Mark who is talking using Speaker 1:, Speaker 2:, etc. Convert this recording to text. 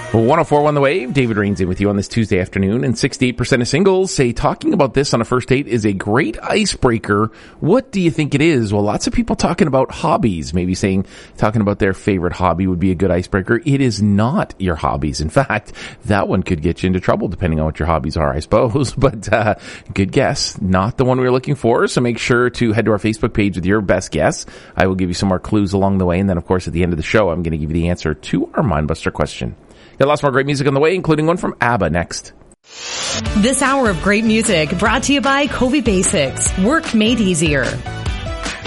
Speaker 1: 104 on the Wave. David Rains in with you on this Tuesday afternoon. And 68% of singles say talking about this on a first date is a great icebreaker. What do you think it is? Well, lots of people talking about hobbies, maybe talking about their favorite hobby would be a good icebreaker. It is not your hobbies. In fact, that one could get you into trouble depending on what your hobbies are, I suppose. But good guess. Not the one we were looking for. So make sure to head to our Facebook page with your best guess. I will give you some more clues along the way. And then, of course, at the end of the show, I'm going to give you the answer to our Mindbuster question. Got lots more great music on the way, including one from ABBA next.
Speaker 2: This hour of great music brought to you by Kobe Basics. Work made easier.